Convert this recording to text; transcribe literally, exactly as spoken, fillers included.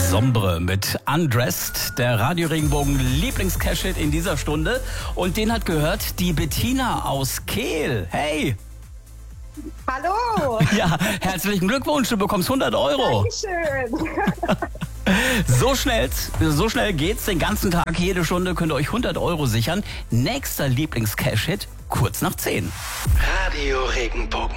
Sombre mit Undressed, der Radio Regenbogen Lieblings-Cash-Hit in dieser Stunde. Und den hat gehört die Bettina aus Kehl. Hey! Hallo! Ja, herzlichen Glückwunsch, du bekommst hundert Euro. Dankeschön. So schnell, so schnell geht's, den ganzen Tag, jede Stunde könnt ihr euch hundert Euro sichern. Nächster Lieblings-Cash-Hit, kurz nach zehn. Radio Regenbogen.